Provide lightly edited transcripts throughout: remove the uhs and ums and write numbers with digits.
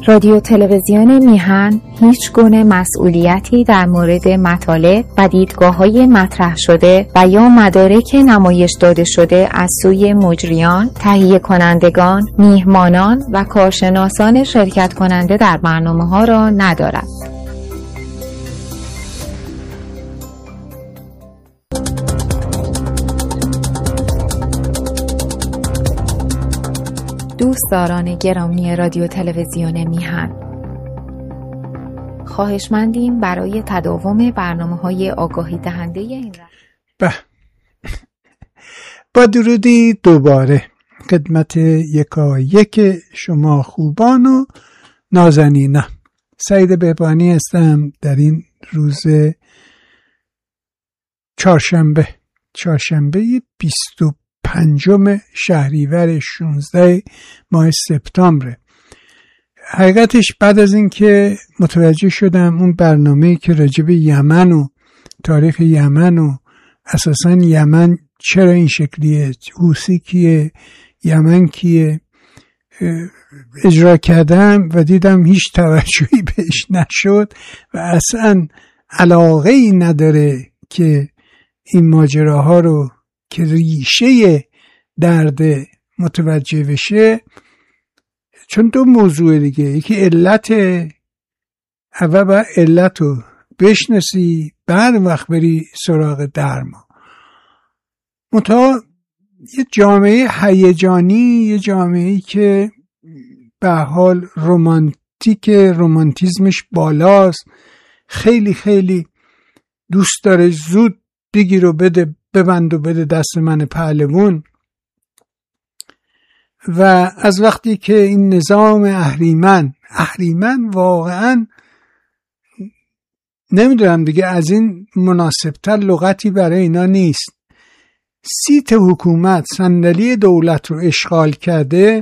رادیو تلویزیون میهن هیچ گونه مسئولیتی در مورد مطالب و دیدگاه‌های مطرح شده و یا مدارک نمایش داده شده از سوی مجریان، تهیه کنندگان، میهمانان و کارشناسان شرکت کننده در برنامه‌ها را ندارد. دوستداران گرامی رادیو تلویزیون میهن، خواهشمندیم برای تداوم برنامه‌های آگاهی دهنده این با درودی دوباره خدمت یکایک شما خوبان و نازنینم. سعید بهبانی هستم در این روز چهارشنبه 25 شهریور 16 ماه سپتامبر. حقیقتش بعد از این که متوجه شدم اون برنامه‌ای که راجع به یمن و تاریخ یمن و اساساً یمن چرا این شکلیه، حوثی کیه، یمن کیه، اجرا کردم و دیدم هیچ توجهی بهش نشد و اصلا علاقه ای نداره که این ماجراها رو که ریشه درد متوجه بشه. چون دو موضوع دیگه، یکی علت، اول باید علت رو بشناسی بعد وقت بری سراغ درمان. منتها یه جامعه هیجانی، یه جامعه‌ای که به حال رومانتیزمش بالاست، خیلی خیلی دوست داره زود بگیر و بده، ببند و بده دست من پهلوون. و از وقتی که این نظام اهریمن واقعا نمیدونم دیگه از این مناسبتر لغتی برای اینا نیست، سیت حکومت، صندلی دولت رو اشغال کرده،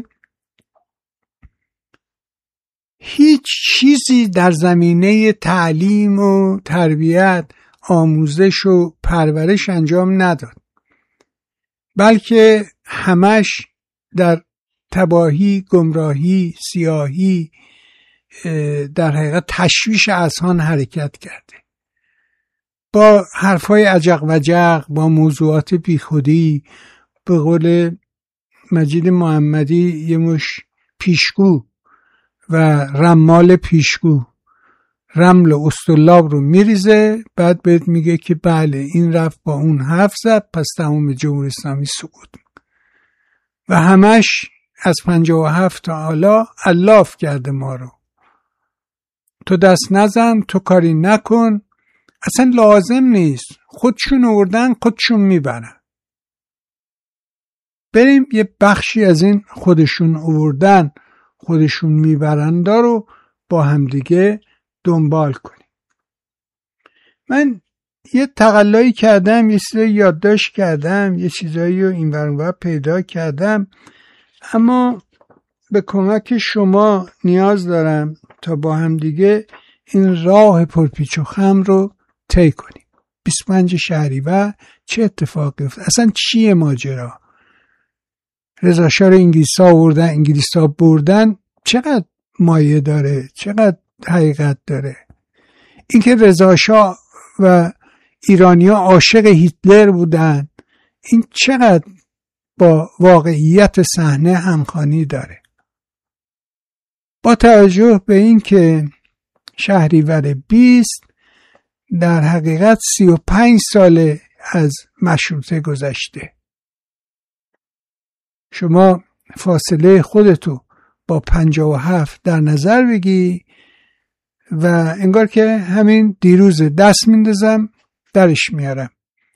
هیچ چیزی در زمینه تعلیم و تربیت، آموزش و پرورش انجام نداد، بلکه همش در تباهی، گمراهی، سیاهی، در حقیقت تشویش اذهان حرکت کرده، با حرفای عجق وجق، با موضوعات بیخودی، به قول مجید محمدی یه مش پیشگو و رمال پیشگو، رمل و اسطلاب رو میریزه، بعد بهت میگه که بله این رفت با اون حرف زد، پس تمام جمهوری اسلامی سقوط. و همش از 57 تا حالا الاف کرده ما رو، تو دست نزن، تو کاری نکن، اصلا لازم نیست، خودشون آوردن خودشون میبرن. بریم یه بخشی از این خودشون آوردن خودشون میبرندا رو با همدیگه دنبال کنیم. من یه تقلایی کردم، یه چیزایی یادداشت کردم، یه چیزایی رو این ور اون ور پیدا کردم، اما به کمک شما نیاز دارم تا با هم دیگه این راه پرپیچ و خم رو طی کنیم. 25 شهریور چه اتفاقی افتاد؟ اصلا چیه ماجرا؟ رضا شاه رو انگلیس‌ها آوردن، انگلیس‌ها بردن، چقدر مایه داره، چقدر حقیقت داره؟ اینکه رضا شاه و ایرانی‌ها عاشق هیتلر بودن، این چقدر با واقعیت صحنه همخوانی داره؟ با توجه به این که شهریور 20 در حقیقت 35 سال از مشروطه گذشته، شما فاصله خودتو با 57 در نظر بگی و انگار که همین دیروز دست میندازم درش میارم،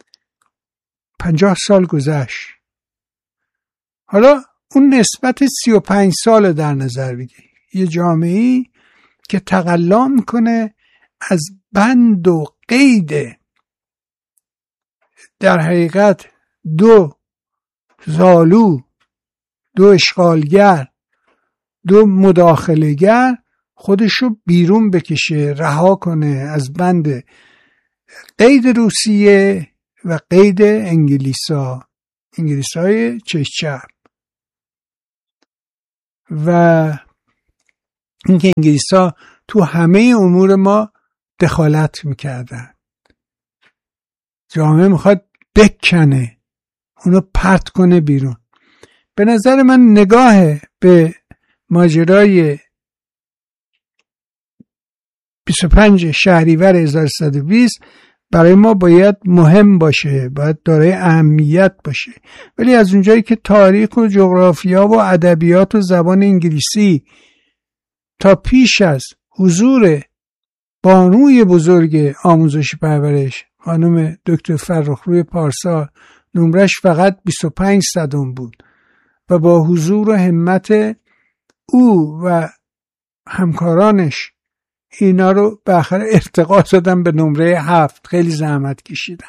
50 سال گذشت. حالا اون نسبت 35 سال در نظر بگی، یه جامعه‌ای که تقلا میکنه از بند و قید در حقیقت دو زالو، دو اشغالگر، دو مداخله‌گر، خودشو بیرون بکشه، رها کنه از بند قید روسیه و قید انگلیس‌های چشم. و اینکه انگلیس‌ها تو همه امور ما دخالت میکردن. جامعه میخواد بکنه، اونو پرت کنه بیرون. به نظر من نگاه به ماجرای 25 شهریور 1120 برای ما باید مهم باشه، باید دارای اهمیت باشه. ولی از اونجایی که تاریخ و جغرافیا و ادبیات و زبان انگلیسی تا پیش از حضور بانوی بزرگ آموزش پرورش خانم دکتر فرخروی پارسا نمرش فقط 25 صدم بود و با حضور و همت او و همکارانش اینا رو به آخر ارتقا دادن به نمره 7. خیلی زحمت کشیدن.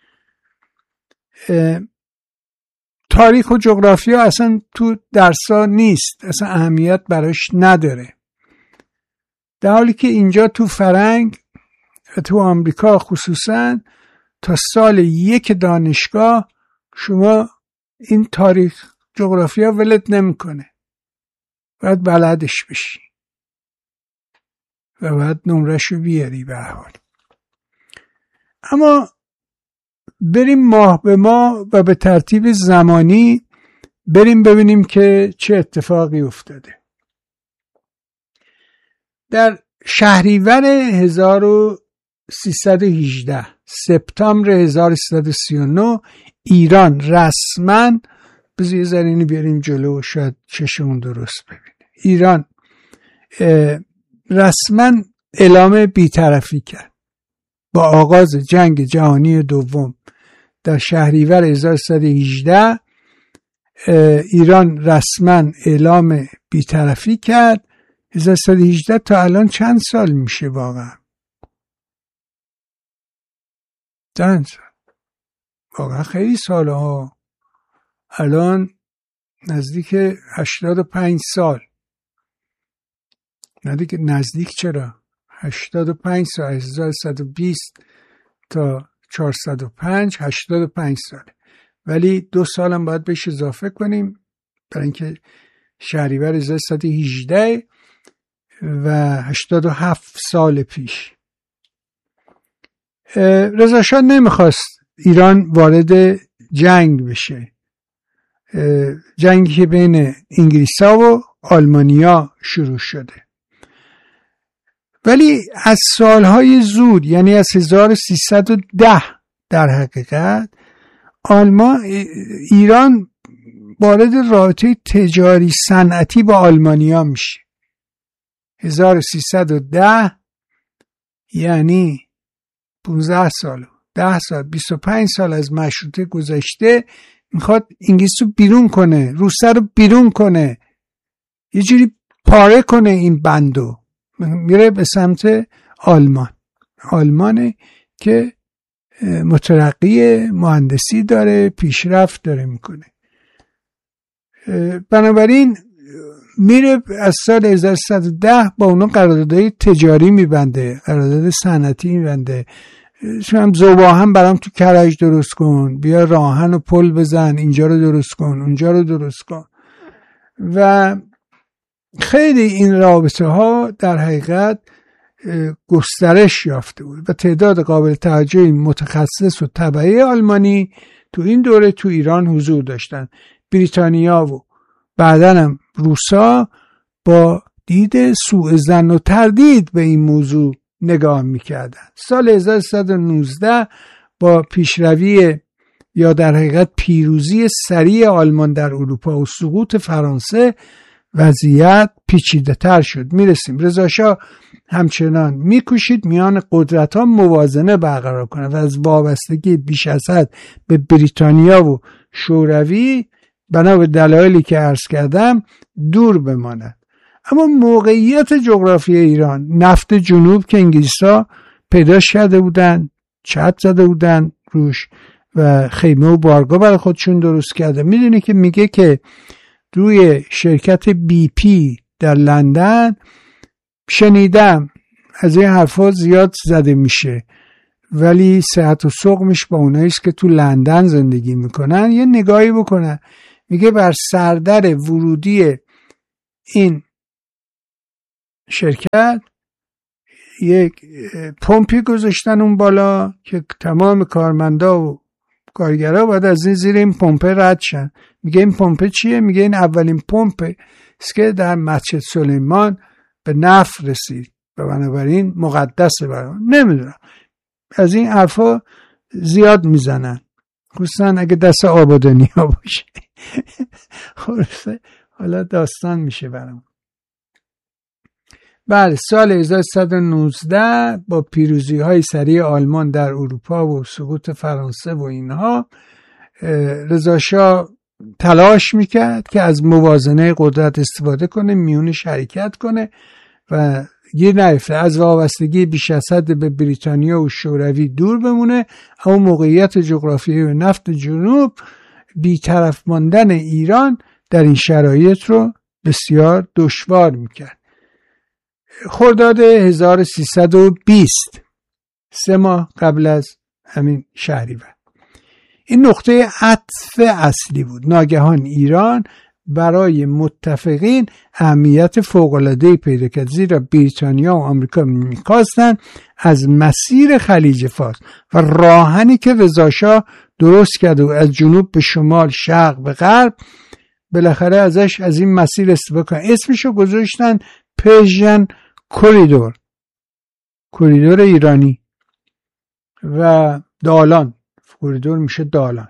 تاریخ و جغرافیا اصلا تو درسا نیست، اصلا اهمیت براش نداره، در حالی که اینجا تو فرنگ و تو آمریکا خصوصا تا سال 1 دانشگاه شما این تاریخ جغرافیا ولت نمیکنه، باید بلدش بشی و باید نمرشو بیاری به حال. اما بریم ماه به ماه و به ترتیب زمانی بریم ببینیم که چه اتفاقی افتاده. در شهریور 1318 سپتامبر 1339 ایران رسما، بذار یه ذره اینو بیاریم جلو شاید چشمون درست ببینه، ایران رسما اعلام بی‌طرفی کرد. با آغاز جنگ جهانی دوم در شهریور 1318 ایران رسما اعلام بی‌طرفی کرد. 1318 تا الان چند سال میشه واقعا؟ چند سال؟ واقعا خیلی سال ها. الان نزدیک 85 سال. نه دیگه نزدیک چرا؟ 85 سال. 1120 تا 405 85 سال. ولی 2 سالم باید بهش اضافه کنیم برای اینکه شهریور 1118 و 87 سال پیش. رضا شاه نمیخواست ایران وارد جنگ بشه، جنگی که بین انگلیس‌ها و آلمانیا شروع شده. ولی از سالهای زود، یعنی از 1310 در حقیقت ایران وارد رابطه تجاری صنعتی با آلمانیا میشه. 1310 یعنی 15 سال، 10 سال، 25 سال از مشروطه گذشته، میخواد انگلیس رو بیرون کنه، روسیه رو بیرون کنه، یه جوری پاره کنه این بندو. میره به سمت آلمانه که مترقی مهندسی داره، پیشرفت داره میکنه. بنابراین میره از سال 1110 با اونا قراردادهای تجاری میبنده، قرارداد صنعتی میبنده. شما زوبا هم برام تو کرج درست کن، بیا راهن و پل بزن، اینجا رو درست کن، اونجا رو درست کن. و خیلی این رابطه ها در حقیقت گسترش یافته بود و تعداد قابل توجهی متخصص و تبعه آلمانی تو این دوره تو ایران حضور داشتن. بریتانیا و بعدن هم روسا با دید سوء ظن و تردید به این موضوع نگاه میکردن. سال 1119 با پیشروی یا در حقیقت پیروزی سریع آلمان در اروپا و سقوط فرانسه وضعیت پیچیده تر شد. میرسیم رضا شاه همچنان میکوشید میان قدرت ها موازنه برقرار کنه و از وابستگی بیش از حد به بریتانیا و شوروی بنا به دلایلی که عرض کردم دور بماند. اما موقعیت جغرافی ایران، نفت جنوب که انگلیس‌ها پیداش کرده بودن، چتر زده بودن روش و خیمه و بارگاه برای خودشون درست کرده. میدونی که میگه که روی شرکت بی پی در لندن، شنیدم از این حرفا زیاد زده میشه ولی صحت و سقمش با اوناییست که تو لندن زندگی میکنن. یه نگاهی بکنن. میگه بر سردر ورودی این شرکت یک پمپی گذاشتن اون بالا که تمام کارمندا و کارگرها باید از این زیر این پمپ رد شن. میگه این پمپ چیه؟ میگه این اولین پمپ است که در مسجد سلیمان به نفع رسید و بنابراین مقدسه برام. نمیدونم، از این حرفا زیاد میزنن، خصوصا اگه دست آبادانی ها باشه. خلاصه حالا داستان میشه برام. بله، سال 1119 با پیروزی های سریع آلمان در اروپا و سقوط فرانسه و اینها، رضا شاه تلاش میکرد که از موازنه قدرت استفاده کنه، میونش حرکت کنه و گیر نیفته، از وابستگی بیش از حد به بریتانیا و شوروی دور بمونه، اما موقعیت جغرافیایی و نفت جنوب بی‌طرف ماندن ایران در این شرایط رو بسیار دشوار میکرد. خرداد 1320، 3 ماه قبل از همین شهریور، این نقطه عطف اصلی بود. ناگهان ایران برای متفقین اهمیت فوق‌العاده‌ای پیدا کرد، زیرا بریتانیا و آمریکا می‌خواستند از مسیر خلیج فارس و راهنی که رضا شاه درست کرده و از جنوب به شمال، شرق به غرب، بالاخره ازش از این مسیر استفاده کنن. اسمشو گذاشتن پرژن کوریدور، کوریدور ایرانی، و دالان، کوریدور میشه دالان.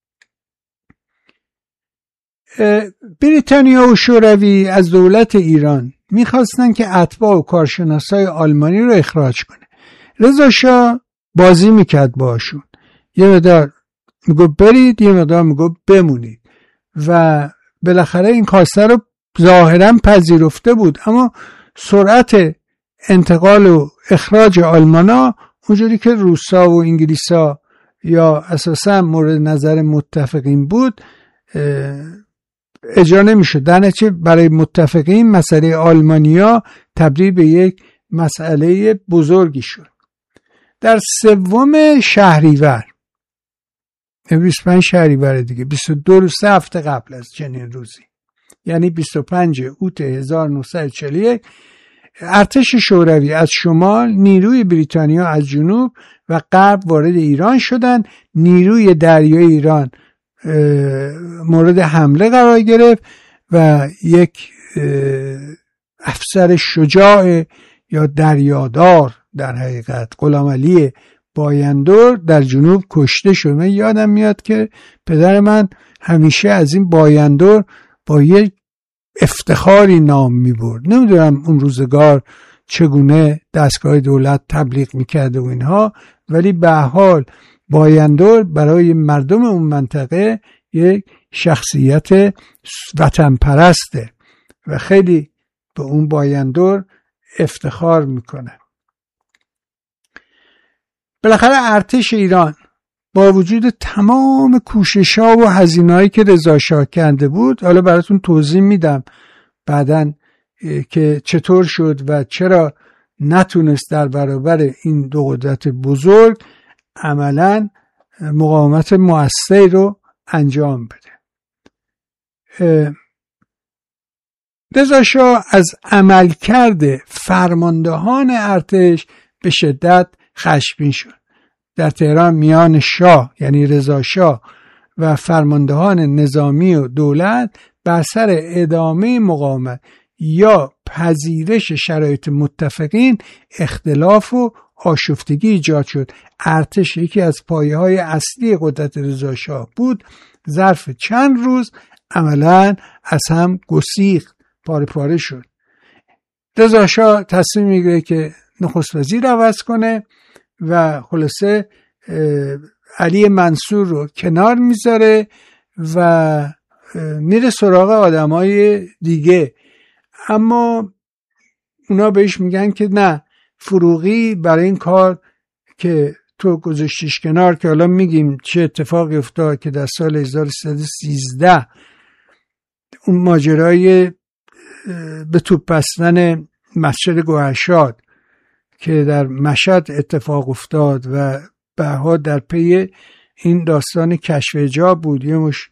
بریتانیا و شوروی از دولت ایران میخواستن که اتباع و کارشناسای آلمانی رو اخراج کنه. رضا شاه بازی میکرد باشون، یه مقدار میگو برید، یه مقدار میگو بمونید، و بالاخره این کاسته رو ظاهرا پذیرفته بود. اما سرعت انتقال و اخراج آلمانا اونجوری که روسا و انگلیسا یا اساسا مورد نظر متفقین بود اجرا نمیشد. در نتیجه برای متفقین مسئله آلمانیا تبدیل به یک مسئله بزرگی شد. در 3 شهریور، 25 شهریور دیگه، 22 روز 3 هفته قبل از چنین روزی، یعنی 25 اوت 1941، ارتش شوروی از شمال، نیروی بریتانیا از جنوب و غرب وارد ایران شدند. نیروی دریایی ایران مورد حمله قرار گرفت و یک افسر شجاع یا دریادار، در حقیقت غلامعلی بایندور، در جنوب کشته شد. من یادم میاد که پدر من همیشه از این بایندور با یک افتخاری نام میبرد. نمیدونم اون روزگار چگونه دستگاه دولت تبلیغ میکرده و اینها، ولی به حال بایندور برای مردم اون منطقه یک شخصیت وطن پرسته و خیلی به اون بایندور افتخار میکنه. بالاخره ارتش ایران با وجود تمام کوشش‌ها و هزینه‌هایی که رضا شاه کرده بود، حالا براتون توضیح میدم بعدن که چطور شد و چرا نتونست در برابر این دو قدرت بزرگ عملاً مقاومت مؤثری رو انجام بده. رضا شاه از عملکرد فرماندهان ارتش به شدت خشمگین شد. در تهران میان شاه یعنی رضا شاه و فرماندهان نظامی و دولت بر سر ادامه مقاومت یا پذیرش شرایط متفقین اختلاف و آشفتگی ایجاد شد. ارتش یکی از پایه‌های اصلی قدرت رضا شاه بود. ظرف چند روز عملاً از هم گسیخت، پاره پاره شد. رضا شاه تصمیم میگیره که نخست وزیر عوض کنه و خلاصه علی منصور رو کنار میذاره و میره سراغ آدمای دیگه. اما اونا بهش میگن که نه، فروغی برای این کار که تو گذاشتیش کنار، که حالا میگیم چه اتفاقی افتاد که در سال 1313 اون ماجرای به توپ بستن مسجد گوهرشاد که در مشهد اتفاق افتاد و بعدها در پی این داستان کشف حجاب بود، یه مش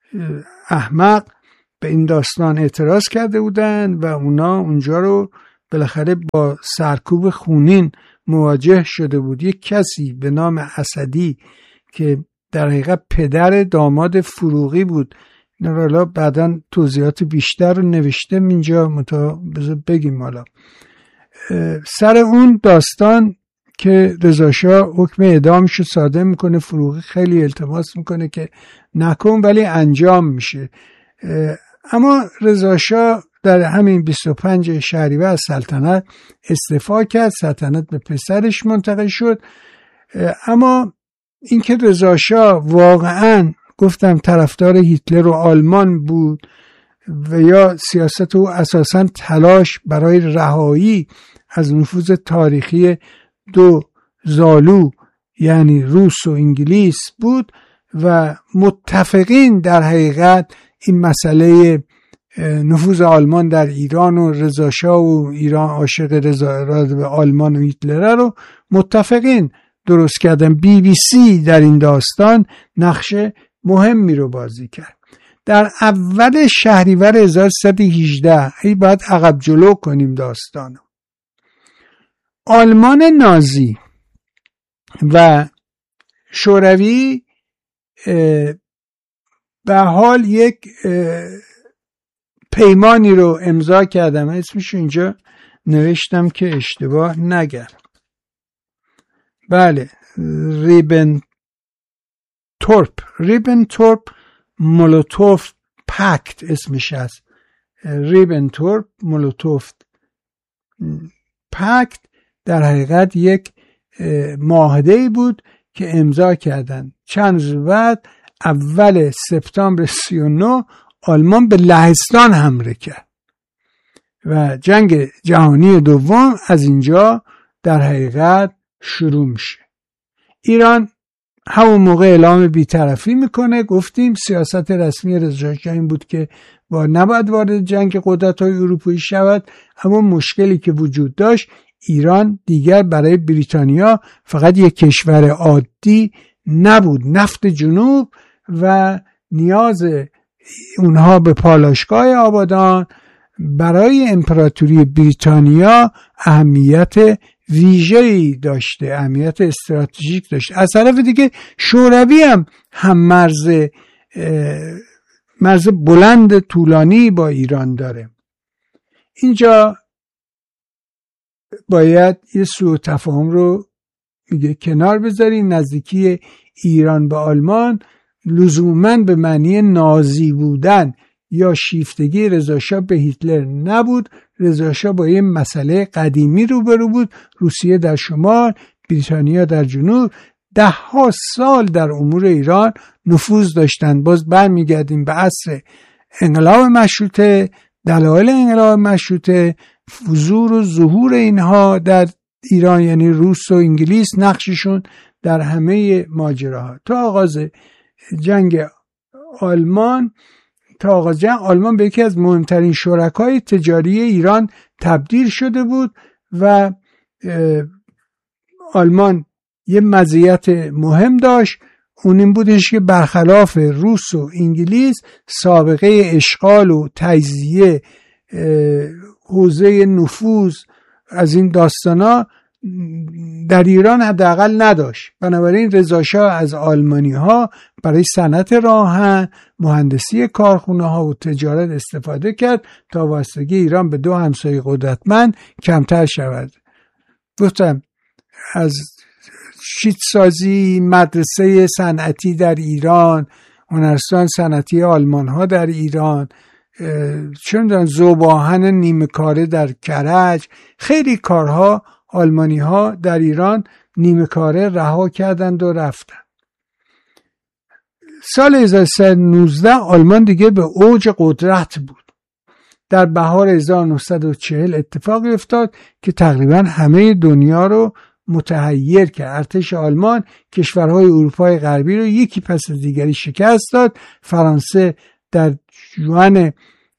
احمق به این داستان اعتراض کرده بودن و اونا اونجا رو بالاخره با سرکوب خونین مواجه شده بود. یک کسی به نام اسدی که در حقیقت پدر داماد فروغی بود، اینا رو بعداً توضیحات بیشتر رو نوشتم اینجا، بذار بگیم حالا. سر اون داستان که رضا شاه حکم اعدامش رو صادر میکنه، فروغی خیلی التماس میکنه که نکن ولی انجام میشه. اما رضا شاه در همین 25 شهریور از سلطنت استعفا کرد، سلطنت به پسرش منتقل شد. اما اینکه رضا شاه واقعاً گفتم طرفدار هیتلر و آلمان بود و یا سیاست او اساساً تلاش برای رهایی از نفوذ تاریخی دو زالو یعنی روس و انگلیس بود و متفقین در حقیقت این مسئله نفوذ آلمان در ایران و رضا شاه و ایران عاشق آلمان و هیتلر رو متفقین درست کردن. BBC در این داستان نقش مهمی رو بازی کرد. در اول شهریور 1318 باید عقب جلو کنیم داستانو. آلمان نازی و شوروی به حال یک پیمانی رو امضا کردم، اسمش اینجا نوشتم که اشتباه نگم. بله، ریبنتورپ مولوتوف پکت اسمش هست. ریبنتورپ مولوتوف پکت در حقیقت یک معاهده‌ای بود که امضا کردن. چند روز بعد اول سپتامبر 39 آلمان به لهستان حمله کرد و جنگ جهانی دوم از اینجا در حقیقت شروع میشه. ایران همون موقع اعلام بی‌طرفی میکنه. گفتیم سیاست رسمی رضا شاه این بود که نباید وارد جنگ قدرت‌های اروپایی شود، اما مشکلی که وجود داشت ایران دیگر برای بریتانیا فقط یک کشور عادی نبود، نفت جنوب و نیاز اونها به پالایشگاه آبادان برای امپراتوری بریتانیا اهمیت ویژه‌ای داشته، اهمیت استراتژیک داشته. از طرف دیگه شوروی هم مرز بلند طولانی با ایران داره. اینجا باید یه سوء تفاهم رو میگه کنار بذاریم. نزدیکی ایران به آلمان لزوماً به معنی نازی بودن یا شیفتگی رضا شاه به هیتلر نبود. رضا شاه با یه مسئله قدیمی روبرو بود، روسیه در شمال، بریتانیا در جنوب، 10 سال در امور ایران نفوذ داشتند. باز برمیگردیم به عصر انقلاب مشروطه، دلایل انقلاب مشروطه، حضور و ظهور اینها در ایران یعنی روس و انگلیس، نقششون در همه ماجراها. تا آغاز جنگ آلمان به یکی از مهمترین شرکای تجاری ایران تبدیل شده بود و آلمان یه مزیت مهم داشت، اون این بودش که برخلاف روس و انگلیس سابقه اشغال و تجزیه حوزه نفوذ از این داستانا در ایران حداقل نداشت. بنابراین رضا شاه از آلمانی ها برای صنعت راهن، مهندسی کارخونه ها و تجارت استفاده کرد تا وابستگی ایران به 2 همسایه قدرتمند کمتر شود. گفتم از شیدسازی، مدرسه صنعتی در ایران، هنرستان صنعتی آلمان ها در ایران، ذوب‌آهن نیمه کاره در کرج، خیلی کارها آلمانی ها در ایران نیمه کاره رها کردند و رفتن. سال 1319 آلمان دیگه به اوج قدرت بود. در بهار 1940 اتفاقی افتاد که تقریبا همه دنیا رو متحیر کرد. ارتش آلمان کشورهای اروپای غربی رو یکی پس از دیگری شکست داد. فرانسه در ژوئن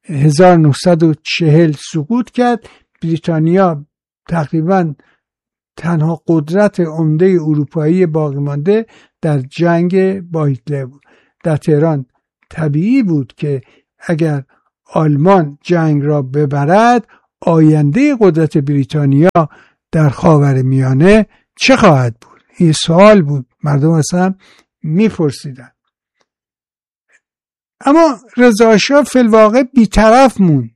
1940 سقوط کرد. بریتانیا تقریبا تنها قدرت عمده اروپایی باقی مانده در جنگ با هیتلر بود. در تهران طبیعی بود که اگر آلمان جنگ را ببرد، آینده قدرت بریتانیا در خاورمیانه چه خواهد بود؟ این سوال بود، مردم اصلا میپرسیدن. اما رضا شاه فی الواقع بی‌طرف موند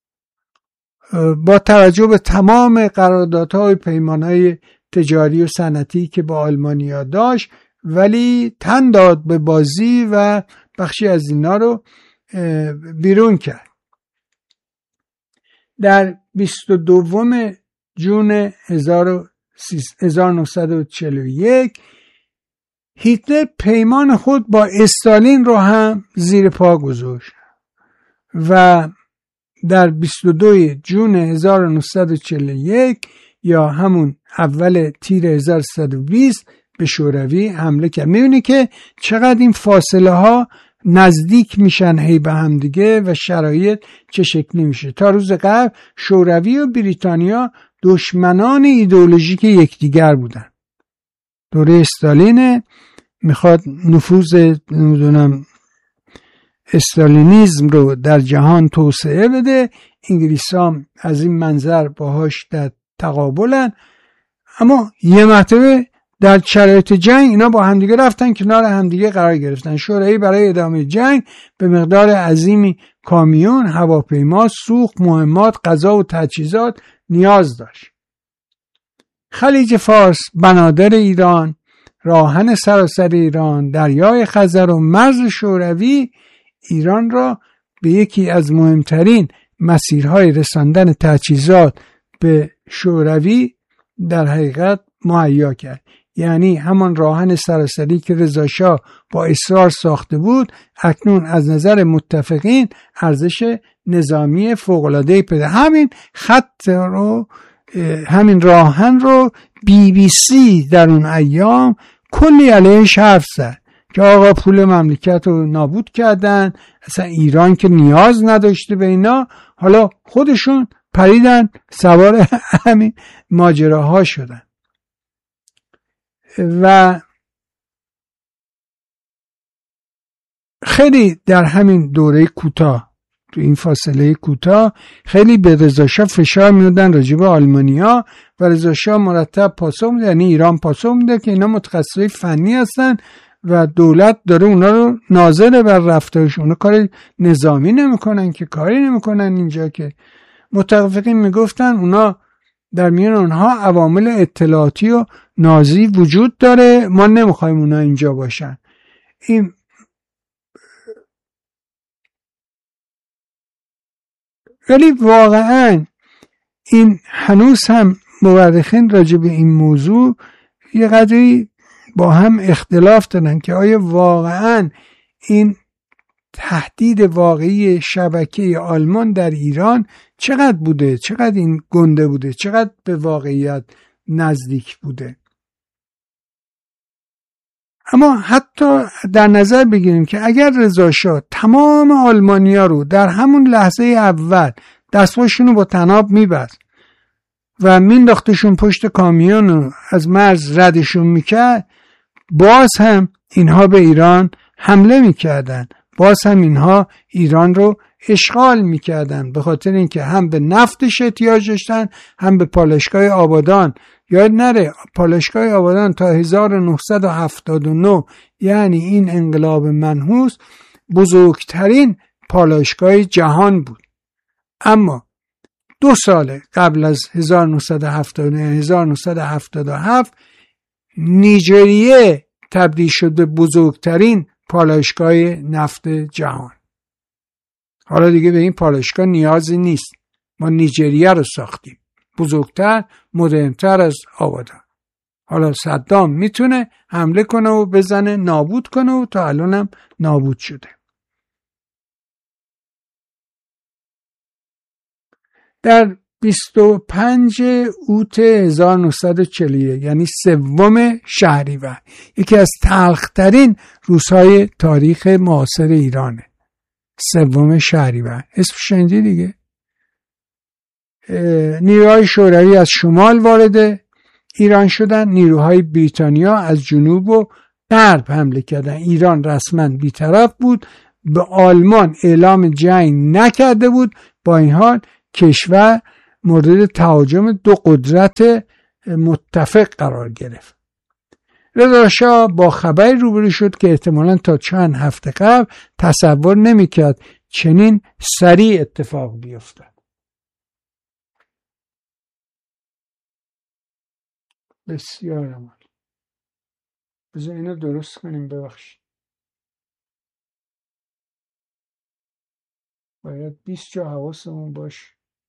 با توجه به تمام قراردادها و پیمانهای تجاری و صنعتی که با آلمانیا داشت، ولی تن داد به بازی و بخشی از اینا رو بیرون کرد. در 22 جون 1941 هیتلر پیمان خود با استالین رو هم زیر پا گذاشت و در 22 جون 1941 یا همون اول تیر 1120 به شوروی حمله کرد. میبینی که چقدر این فاصله ها نزدیک میشن هی به هم دیگه و شرایط چه شکلی میشه. تا روز قبل شوروی و بریتانیا دشمنان ایدئولوژیک یکدیگر بودن. دوره استالین میخواد نفوذ استالینیزم رو در جهان توسعه بده، انگلیس هم از این منظر باهاش در تقابلن، اما یه مرتبه در شرایط جنگ اینا با همدیگه رفتن کنار همدیگه قرار گرفتن. شوروی برای ادامه جنگ به مقدار عظیمی کامیون، هواپیما، سوخت، مهمات، غذا و تجهیزات نیاز داشت. خلیج فارس، بنادر ایران، راهن سراسر ایران، دریای خزر و مرز شوروی ایران را به یکی از مهمترین مسیرهای رساندن تجهیزات به شوروی در حقیقت مهیا کرد. یعنی همان راهن سراسری که رضا شاه با اصرار ساخته بود، اکنون از نظر متفقین ارزش نظامی فوق‌العاده‌ای پیدا. همین خط رو، همین راهن رو BBC در اون ایام کلی علیهش حرف زد که آقا پول مملکت رو نابود کردن، اصلا ایران که نیاز نداشته به اینا، حالا خودشون پریدن سوار همین ماجراها شدن. و خیلی در همین دوره کوتاه، تو این فاصله کوتاه، خیلی به رضا شاه فشار میدادن راجع به آلمانیا و رضا شاه مرتب پاسخ میده، یعنی ایران پاسخ میده که اینا متخصصای فنی هستن و دولت داره اونا رو ناظر بر رفتارشون، اونا کار نظامی نمیکنن که، کاری نمیکنن اینجا که. متفقین میگفتن اونا در میان اونها عوامل اطلاعاتی و نازی وجود داره، ما نمیخوایم اونا اینجا باشن. این ولی واقعا این هنوز هم مورخین راجع به این موضوع یه قدری با هم اختلاف دارن که آیا واقعا این تهدید واقعی شبکه آلمان در ایران چقدر بوده، چقدر این گنده بوده، چقدر به واقعیت نزدیک بوده. اما حتی در نظر بگیریم که اگر رضا شاه تمام آلمانیا رو در همون لحظه اول دستاشون رو با طناب میبست و مینداختشون پشت کامیون و از مرز ردشون میکرد، باز هم اینها به ایران حمله میکردن، باز هم اینها ایران رو اشغال میکردن، به خاطر اینکه هم به نفتش احتیاج داشتن، هم به پالایشگاه آبادان. یاد نره پالایشگاه آبادان تا 1979 یعنی این انقلاب منحوس بزرگترین پالایشگاه جهان بود. اما 2 سال قبل از 1977 نیجریه تبدیل شد به بزرگترین پالایشگاه نفت جهان. حالا دیگه به این پالایشگاه نیازی نیست، ما نیجریه رو ساختیم، بزرگتر، مدرن‌تر از آبادان. حالا صدام میتونه حمله کنه و بزنه نابود کنه و تا الان هم نابود شده. در 25 اوت 1941 یعنی 3 شهریور، یکی از تلخ‌ترین روزهای تاریخ معاصر ایرانه. 3 شهریور اسم شنیدی دیگه. نیروهای شوروی از شمال وارد ایران شدن، نیروهای بریتانیا از جنوب و غرب حمله کردن. ایران رسما بی‌طرف بود، به آلمان اعلام جنگ نکرده بود، با این حال کشور مورد تهاجم دو قدرت متفق قرار گرفت. رضا شاه با خبری روبرو شد که احتمالاً تا چند هفته قبل تصور نمی‌کرد چنین سریع اتفاق بیفتد. بسیار عالی. بذار اینو درست کنیم. ببخشید باید 20 جا حواسمون باشه.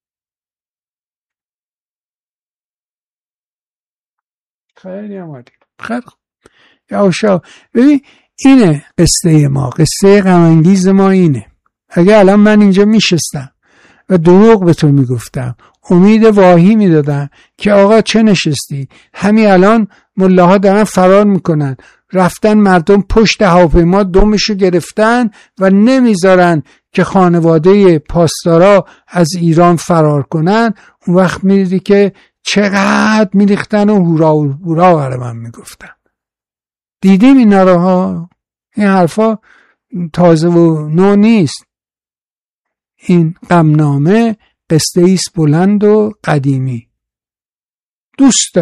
خیلی عالی. خیلی یواشا. ببین اینه قصه ما، قصه غم انگیز ما اینه. اگه الان من اینجا میشستم و دروغ به تو میگفتم، امید واهی میدادم که آقا چه نشستی، همین الان ملاها دارن فرار میکنن، رفتن مردم پشت هواپیما دمشو گرفتن و نمیذارن که خانواده پاسدارا از ایران فرار کنن، اون وقت میدیدی که چقدر میریختن و هورا هورا برای من میگفتن. دیدیم اینا رو ها. این حرفا تازه و نو نیست. این غمنامه قصه ایست بلند و قدیمی. دوست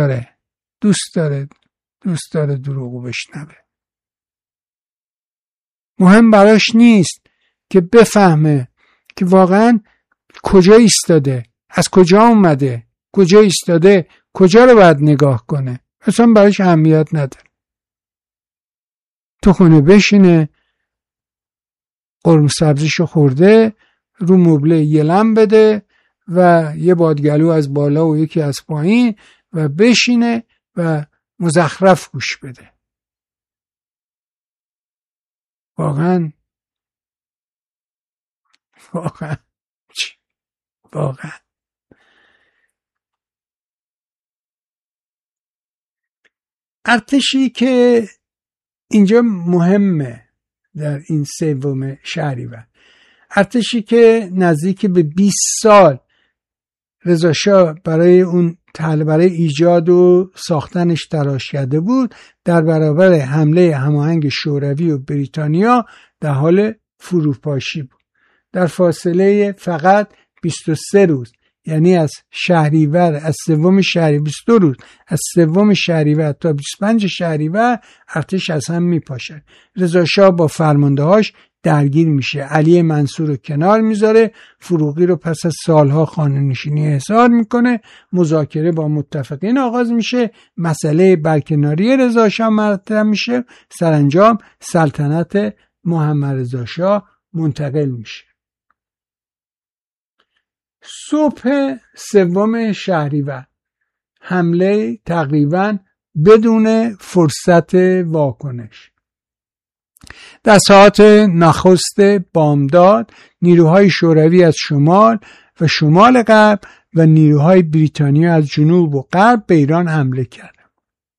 داره دروغو بشنوه. مهم براش نیست که بفهمه که واقعا کجا ایستاده، از کجا اومده، کجا ایستاده، کجا رو باید نگاه کنه. اصلا براش اهمیت نداره. تو خونه بشینه، قرمه سبزیشو خورده، رو مبله یه لم بده و یه بادگلو از بالا و یکی از پایین و بشینه و مزخرف گوش بده. واقعا ارتشی که اینجا مهمه در این 3 شهریور، ارتشی که نزدیک به 20 سال رضا شاه برای ایجاد و ساختنش تلاش کرده بود، در برابر حمله هماهنگ شوروی و بریتانیا در حال فروپاشی بود. در فاصله فقط 23 روز، یعنی از شهریور، از 3 شهریور 22 روز، از 3 شهریور تا 25 شهریور ارتش از هم میپاشه. رضا شاه با فرماندهاش درگیر میشه، علی منصور رو کنار میذاره، فروغی رو پس از سالها خانه‌نشینی احضار میکنه، مذاکره با متفقین آغاز میشه، مسئله برکناری رضا شاه مطرح میشه، سرانجام سلطنت محمد رضا شاه منتقل میشه. صبح 3 شهریور حمله تقریبا بدون فرصت واکنش. در ساعات نخست بامداد نیروهای شوروی از شمال و شمال غرب و نیروهای بریتانیا از جنوب و غرب به ایران حمله کردند.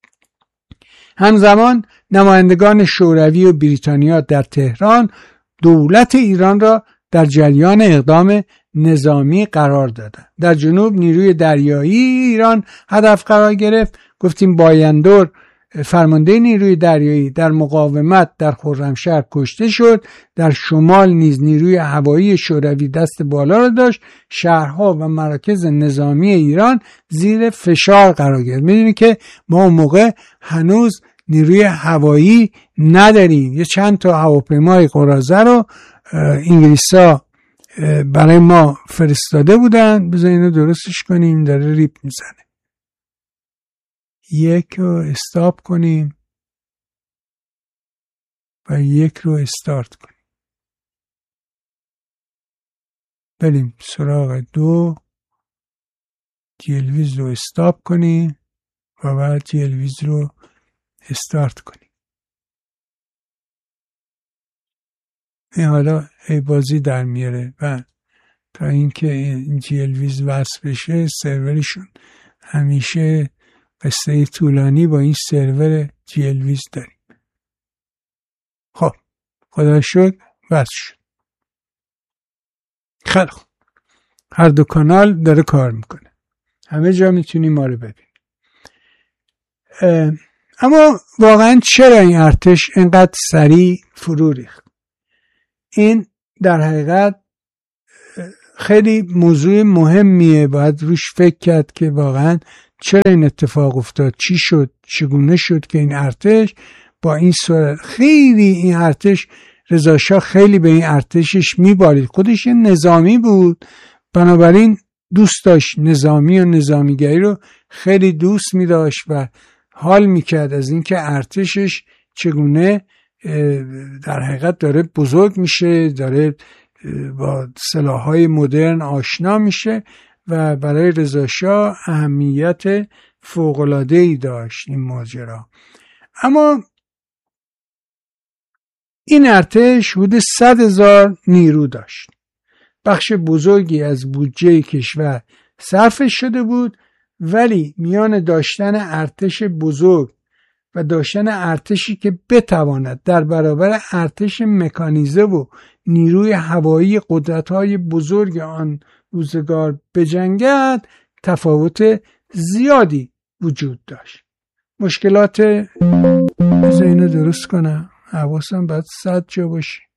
همزمان نمایندگان شوروی و بریتانیا در تهران دولت ایران را در جریان اقدام نظامی قرار دادند. در جنوب نیروی دریایی ایران هدف قرار گرفت. گفتیم بایندور فرمانده نیروی دریایی در مقاومت در خرمشهر کشته شد. در شمال نیز نیروی هوایی شوروی دست بالا را داشت. شهرها و مراکز نظامی ایران زیر فشار قرار گرفت. می‌دونید که ما اون موقع هنوز نیروی هوایی نداریم. یه چند تا هواپیمای قراضه رو انگلیسا برای ما فرستاده بودن. بذار اینو درستش کنیم، داره ریپ میزنه. یک رو استاپ کنیم و یک رو استارت کنیم. بریم سراغ 2. تلویز رو استاپ کنیم و بعد تلویز رو استارت کنیم. این حالا بازی در میاره و تا اینکه این تلویز وصل بشه سرورشون همیشه قصه طولانی با این سرور تلویز داریم. خب خدا شکر وصل شد. خیلی خوب، هر دو کانال داره کار میکنه، همه جا میتونی ما رو ببین. اما واقعا چرا این ارتش اینقدر سریع فرو ریخت؟ این در حقیقت خیلی موضوع مهمیه، باید روش فکر کرد که واقعا چرا این اتفاق افتاد، چی شد، چگونه شد که این ارتش با این صورت. خیلی این ارتش، رضا شاه خیلی به این ارتشش میبالید، خودش یه نظامی بود، بنابراین دوست داشت نظامی و نظامیگری رو خیلی دوست میداشت و حال میکرد از اینکه ارتشش چگونه در حقیقت داره بزرگ میشه، داره با سلاح‌های مدرن آشنا میشه و برای رضا شاه اهمیت فوق‌العاده‌ای داشت این ماجرا. اما این ارتش حدود 100,000 نیرو داشت، بخش بزرگی از بودجه کشور صرفش شده بود، ولی میان داشتن ارتش بزرگ و داشتن ارتشی که بتواند در برابر ارتش مکانیزه و نیروی هوایی قدرت‌های بزرگ آن روزگار بجنگد تفاوت زیادی وجود داشت. مشکلات اینو درست کنم، حواسم باید 100 جا باشه.